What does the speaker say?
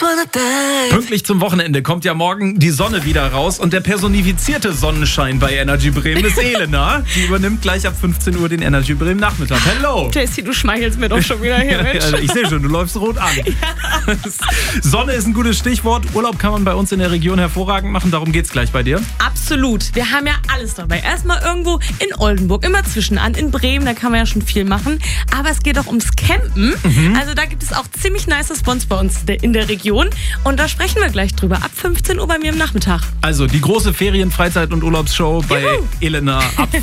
Pünktlich zum Wochenende kommt ja morgen die Sonne wieder raus und der personifizierte Sonnenschein bei Energy Bremen ist Elena. Die übernimmt gleich ab 15 Uhr den Energy Bremen Nachmittag. Hello! JC, du schmeichelst mir doch schon wieder hier, Mensch. Ja, ich sehe schon, du läufst rot an. Ja. Sonne ist ein gutes Stichwort. Urlaub kann man bei uns in der Region hervorragend machen. Darum geht's gleich bei dir. Absolut. Wir haben ja alles dabei. Erstmal irgendwo in Oldenburg, immer zwischenan. In Bremen, da kann man ja schon viel machen. Aber es geht auch ums Campen. Also da gibt es auch ziemlich nice Spots bei uns in der Region. Und da sprechen wir gleich drüber. Ab 15 Uhr bei mir am Nachmittag. Also die große Ferien-, Freizeit- und Urlaubsshow bei Elena ab